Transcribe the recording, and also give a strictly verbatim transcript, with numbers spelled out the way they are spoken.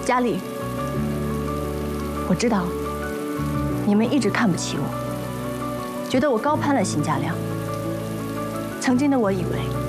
佳丽，我知道你们一直看不起我，觉得我高攀了辛家亮。曾经的我以为。